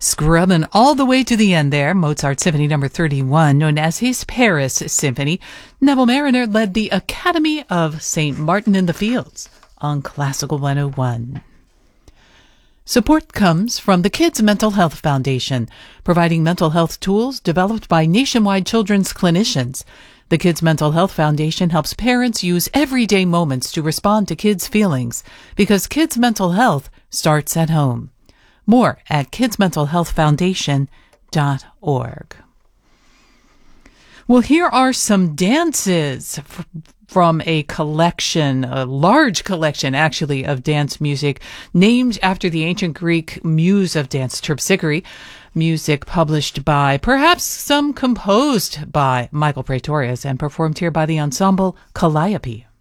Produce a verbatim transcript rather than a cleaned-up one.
Scrubbing all the way to the end there, Mozart Symphony Number thirty-one, known as his Paris Symphony. Neville Mariner led the Academy of Saint Martin in the Fields on Classical one oh one. Support comes from the Kids Mental Health Foundation, providing mental health tools developed by nationwide children's clinicians. The Kids Mental Health Foundation helps parents use everyday moments to respond to kids' feelings, because kids' mental health starts at home. More at kids mental health foundation dot org. Well, here are some dances f- from a collection, a large collection, actually, of dance music named after the ancient Greek muse of dance, Terpsichore. Music published by, perhaps some composed by, Michael Praetorius and performed here by the ensemble Calliope.